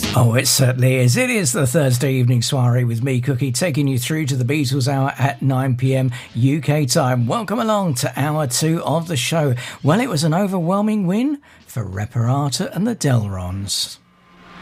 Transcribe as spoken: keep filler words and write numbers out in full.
Oh, it certainly is. It is the Thursday evening soiree with me, Cookie, taking you through to the Beatles hour at nine p.m. U K time. Welcome along to hour two of the show. Well, it was an overwhelming win for Reparata and the Delrons.